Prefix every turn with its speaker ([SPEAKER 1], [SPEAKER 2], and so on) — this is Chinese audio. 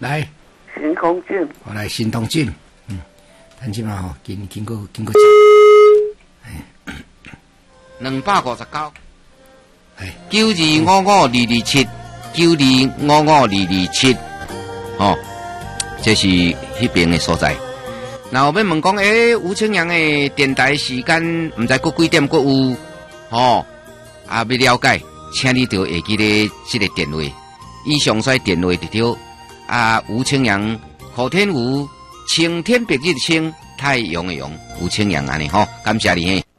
[SPEAKER 1] 来，
[SPEAKER 2] 新空镜，
[SPEAKER 1] 我来新东镜，咱即嘛吼，经过吃
[SPEAKER 3] 259，哎，92552279255227，哦，这是迄边的所在。然后要问讲，吴清阳的电台时间，唔知过几点过有，哦，要了解，请你就会记得这个电话，以详细电话就对。吴清阳，何天吴，青天白日青，太阳的阳，吴清阳安尼吼，感谢你嘿。